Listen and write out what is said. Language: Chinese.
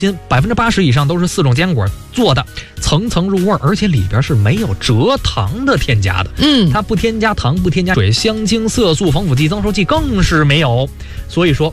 80%以上都是4种坚果做的，层层入味，而且里边是没有蔗糖的添加的。它不添加糖，不添加水，香精、色素、防腐剂、增稠剂更是没有。所以说